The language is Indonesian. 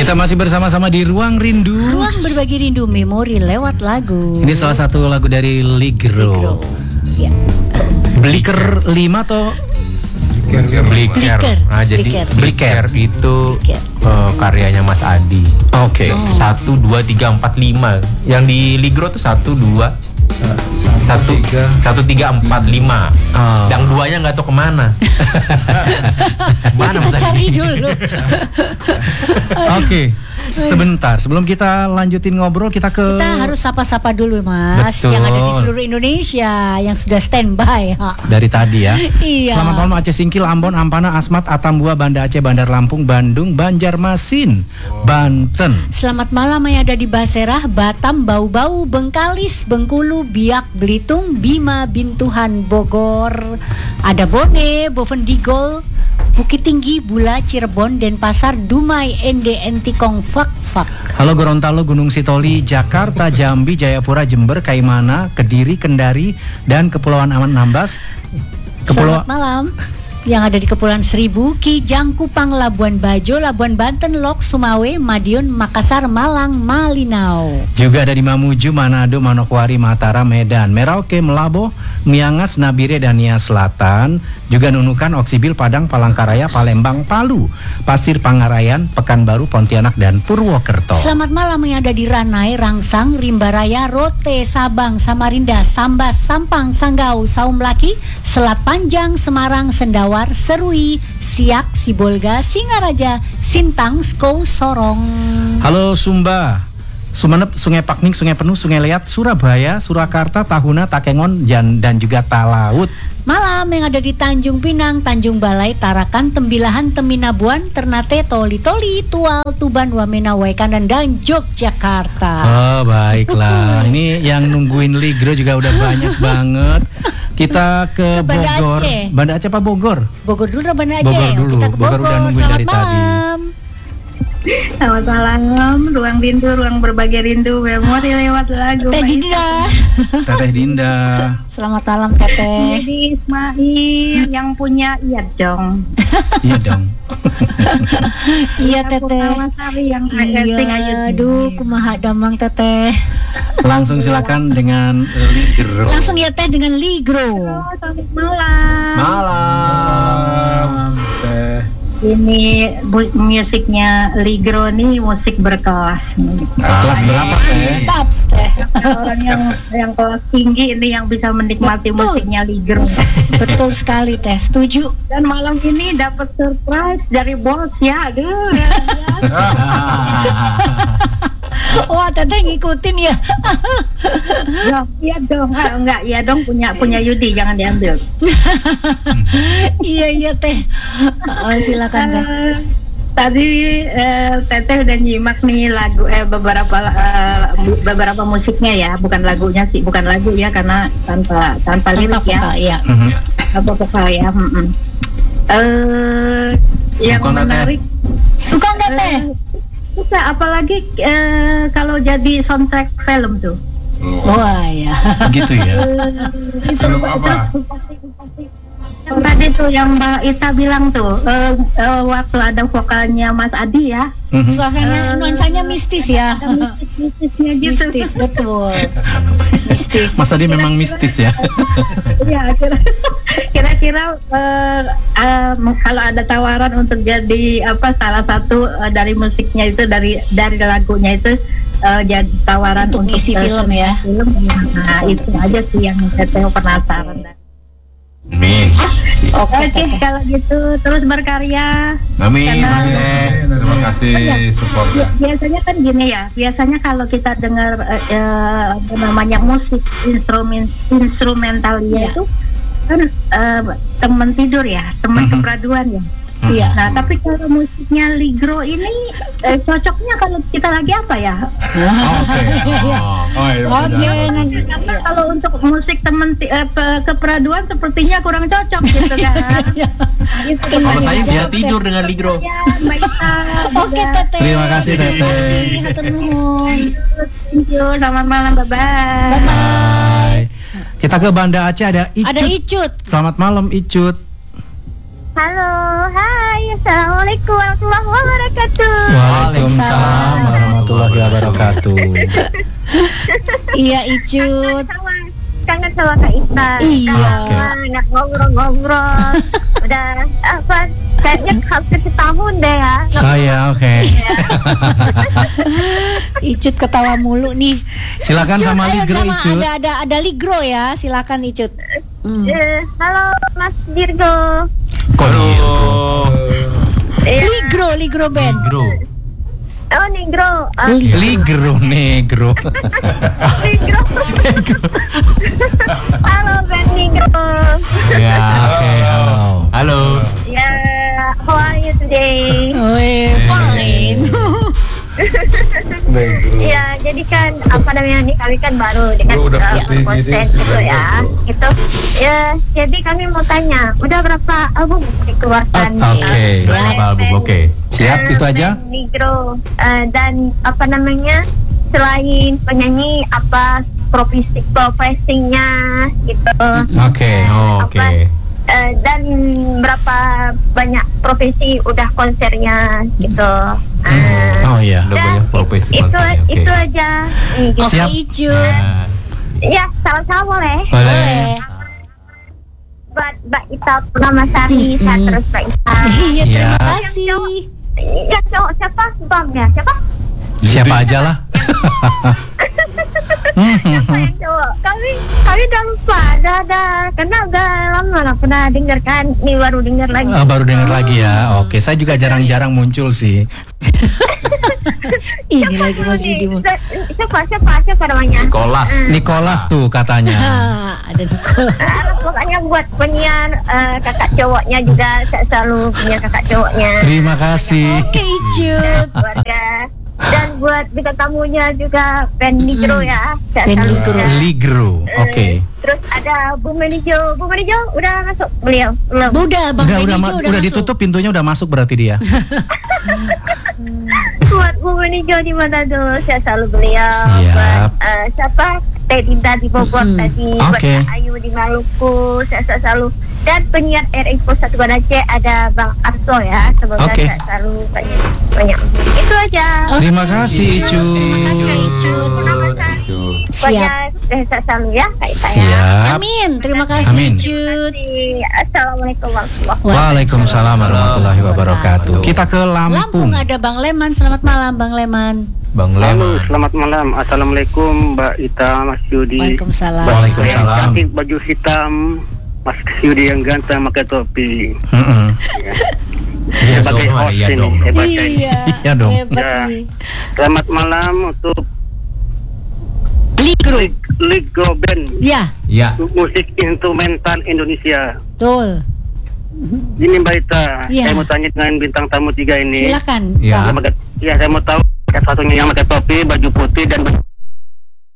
Kita masih bersama-sama di Ruang Rindu. Ruang berbagi rindu memori lewat lagu. Ini salah satu lagu dari Ligro. Ya. Bliker 5 atau Bliker. Nah, jadi Bliker itu karyanya Mas Adi. Oke. 1 2 3 4 5. Yang di Ligro tuh 1 2 1 3 4 5. Yang duanya nggak tahu kemana. Mana kita cari dulu. Oke. Sebentar, sebelum kita lanjutin ngobrol, kita harus sapa-sapa dulu, Mas. Betul. Yang ada di seluruh Indonesia yang sudah standby. Dari tadi ya. Iya. Selamat malam Aceh Singkil, Ambon, Ampana, Asmat, Atambua, Banda Aceh, Bandar Lampung, Bandung, Banjarmasin, Banten. Selamat malam yang ada di Baserah, Batam, Bau-Bau, Bengkalis, Bengkulu, Biak, Belitung, Bima, Bintuhan, Bogor. Ada Bone, Bovendigol, Bukit Tinggi, Bula, Cirebon, Denpasar, Dumai, Ende, Entikong, Fak. Halo Gorontalo, Gunung Sitoli, Jakarta, Jambi, Jayapura, Jember, Kaimana, Kediri, Kendari, dan Kepulauan Anambas. Selamat malam. Yang ada di Kepulauan Seribu, Kijang, Kupang, Labuan Bajo, Labuan Banten, Lok, Sumawe, Madiun, Makassar, Malang, Malinau. Juga ada di Mamuju, Manado, Manokwari, Mataram, Medan, Merauke, Melabo, Miangas, Nabire, dan Nia Selatan. Juga Nunukan, Oksibil, Padang, Palangkaraya, Palembang, Palu, Pasir, Pangarayan, Pekanbaru, Pontianak, dan Purwokerto. Selamat malam yang ada di Ranai, Rangsang, Rimbaraya, Rote, Sabang, Samarinda, Sambas, Sampang, Sanggau, Saumlaki, Selat Panjang, Semarang, Sendawar, Serui, Siak, Sibolga, Singaraja, Sintang, Skou, Sorong. Halo Sumba, Sumenep, Sungai Pakning, Sungai Penuh, Sungai Liat, Surabaya, Surakarta, Tahuna, Takengon, dan juga Talaut. Malam yang ada di Tanjung Pinang, Tanjung Balai, Tarakan, Tembilahan, Teminabuan, Ternate, Toli-Toli, Tual, Tuban, Wamena, Waikanan, dan Yogyakarta. Oh baiklah, ini yang nungguin Ligro juga udah banyak banget. Kita ke Bogor. Banda Aceh apa Bogor? Bogor dulu, Banda Aceh. Bogor dulu. Kita ke Bogor. Udah nungguin Selamat dari malam. Selamat malam, Ruang Rindu, Ruang Berbagi Rindu, memori lewat lagu. Teh Dinda. Teteh Dinda. Selamat malam Teteh. Jadi Ismail yang punya iya dong. Iya dong. Iya Teteh. Yang iya, aduh kumaha damang Teteh. Langsung silakan dengan Ligro. Langsung ya Teh dengan Ligro. Selamat malam. Malam. Teh. Ini musiknya Ligro nih musik berkelas nih. Kelas berapa Teh? Taps Teh. Orang yang kelas tinggi ini yang bisa menikmati musiknya Ligro. Betul sekali Teh, setuju. Dan malam ini dapat surprise dari bos ya, aduh. Wah Teteh ngikutin ya. Ya, iya dong, enggak, iya dong punya Yudi, jangan diambil. Iya Teh. Silakan Teh. Tadi Teteh udah nyimak nih lagu beberapa musiknya ya, bukan lagunya sih, bukan lagu ya karena tanpa lirik ya. Iya. Tanpa vokal ya. Yang menarik. Suka nggak Teh? Suka, apalagi kalau jadi soundtrack film tuh. Wah ya. Gitu ya. Film apa? Yang tadi tuh yang Mbak Ita bilang tuh waktu ada vokalnya Mas Adi ya. Suasana nuansanya mistis ya. Mistisnya gitu. Mistis betul. Mistis. Mas Adi memang mistis ya. Iya, kira-kira kalau ada tawaran untuk jadi salah satu dari musiknya itu dari lagunya itu jadi tawaran untuk ngisi film ya. Nah, itu aja sih yang saya penasaran. Amin. Oke, kalau gitu terus berkarya. Amin. Terima kasih support. Biasanya kan gini ya. Biasanya kalau kita dengar namanya musik instrumental itu kan teman tidur ya, teman kepraduan ya. Iya. Nah, tapi kalau musiknya Ligro ini cocoknya kalau kita lagi apa ya? Oke. Karena kalau untuk musik teman keperaduan sepertinya kurang cocok gitu kan. Kalau saya bisa tidur dengan Ligro. Oke Teteh. Terima kasih Teteh. Hatur nuhun. Thank you. Selamat malam. Bye-bye. Bye. Kita ke Banda Aceh, ada Icut. Ada Icut. Selamat malam Icut. Halo, hai, assalamualaikum warahmatullahi wabarakatuh. Waalaikumsalam warahmatullahi wabarakatuh. Iya Icut. Kangen sama Kak Ita. Iya. Nggak ngobrol-ngobrol. Udah apa? Kayaknya hampir setahun deh ya. Oh ya, oke. Icut ketawa mulu nih. Silakan Icut, sama ayo, Ligro, sama Icut. ada Ligro ya, silakan Icut. Halo Mas Dirgo. Iya. Ligro band. Bro. Oh Negro. Ligro, negro. Negro. Halo Ben Negro. Ya. Oke, halo. Halo. Ya, how are you today? Fine. Ya, jadi kan apa namanya nih kami kan baru dengan konten gitu ya. Gitu. Ya, jadi kami mau tanya, udah berapa album dikeluarkan? Oke. Berapa album? Oke. Siap, itu aja. Negro dan apa namanya selain penyanyi apa profesinya gitu. Oke. Oke. Dan berapa banyak profesi udah konsernya gitu. Oh iya. Udah banyak profesi itu konsernya, oke. itu aja. Gitu. Oke Siap. Icut. Nah, Ya, salam-salam boleh. Boleh. Buat Mbak Ita Purnamasari, saya terus Mbak Ita. Iya, terima Siap. kasih. Ya, cowok siapa? Bang ya, siapa? Siapa aja lah. Siapa yang cowok? Kami udah lupa, ada karena udah lama nggak pernah dengar kan. Ini baru dengar lagi. Baru dengar lagi ya. Oke, saya juga jarang-jarang muncul sih. Ini lagi Mas Yudimu. Siapa namanya? Nicholas. Nicholas tuh katanya. Ada Nicholas. Pokoknya buat penyiar kakak cowoknya juga saya selalu punya kakak cowoknya. Terima kasih. Oke Icut. Keluarga. Dan buat bintang tamunya juga Ben Ligro ya. Saya Ben selalu Ligro. punya. Ligro. Oke. Terus ada Bu Menijo udah masuk beliau belum? Udah Bang Udah Benny udah masuk. ditutup pintunya, udah masuk berarti dia. Buat Bu Menijo di Manado saya selalu beliau. Siap. Buat siapa? Teh Dinda di Bogor tadi. Oke. Buat Ayu di Maluku saya selalu. Dan penyiar RI Pos 1 Aceh ada Bang Arso ya. Semoga Oke. saya selalu banyak. Itu aja. Terima kasih, Icu. Terima kasih Kak Icut. Pokoknya saya selalu ya Kak Ita ya. Siap. Amin. Terima kasih Amin. Icut. Assalamualaikum warahmatullahi wabarakatuh. Waalaikumsalam warahmatullahi wabarakatuh. Kita ke Lampung Lampung. ada Bang Leman. Selamat malam Bang Leman. Bang Halo, Leman. selamat malam. Assalamualaikum Mbak Ita, Mas Yudi. Waalaikumsalam. Mbak Waalaikumsalam. yang cantik, baju hitam, Mas Yudi yang ganteng pakai topi. Heeh. Iya Sebagai dong, host iya ini, dong. hebatnya ini. Iya dong. Hebat Ya. nih. Selamat malam untuk Ligro. Ligro Band, Ya, Ya. musik instrumental Indonesia. betul. Ini Mbak Ita, Iya. saya mau tanya dengan bintang tamu 3 ini. Silakan. Ya. Bang. Ya, saya mau tahu satunya yang pakai topi, baju putih dan baju